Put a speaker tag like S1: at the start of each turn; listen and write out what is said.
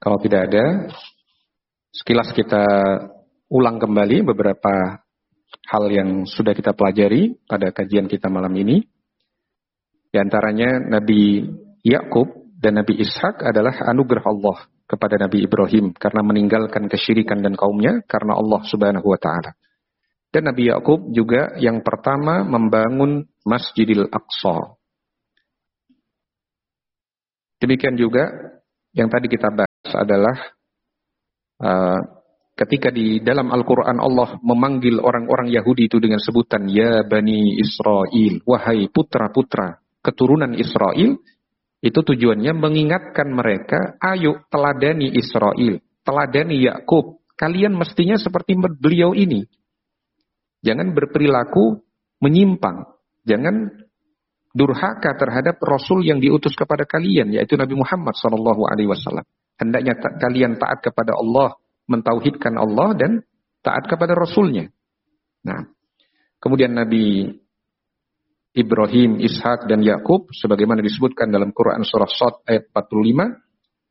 S1: Kalau tidak ada, sekilas kita ulang kembali beberapa hal yang sudah kita pelajari pada kajian kita malam ini. Di antaranya Nabi Yakub dan Nabi Ishak adalah anugerah Allah kepada Nabi Ibrahim karena meninggalkan kesyirikan dan kaumnya karena Allah Subhanahu wa taala. Dan Nabi Yakub juga yang pertama membangun Masjidil Aqsa. Demikian juga yang tadi kita bahas adalah ketika di dalam Al-Quran Allah memanggil orang-orang Yahudi itu dengan sebutan Ya Bani Israel, wahai putra-putra keturunan Israel, itu tujuannya mengingatkan mereka, ayo teladani Israel, teladani Yakub, kalian mestinya seperti beliau ini. Jangan berperilaku menyimpang, jangan durhaka terhadap Rasul yang diutus kepada kalian, yaitu Nabi Muhammad SAW. Hendaknya kalian taat kepada Allah, mentauhidkan Allah dan taat kepada Rasulnya. Nah, kemudian Nabi Ibrahim, Ishak dan Yakub sebagaimana disebutkan dalam Quran surah Shad ayat 45,